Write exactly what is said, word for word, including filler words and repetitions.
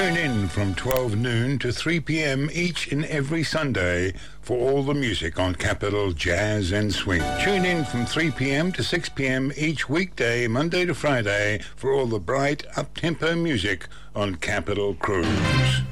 Tune in from twelve noon to three p.m. each and every Sunday for all the music on Capital Jazz and Swing. Tune in from three p.m. to six p.m. each weekday, Monday to Friday, for all the bright, up-tempo music on Capital Cruise.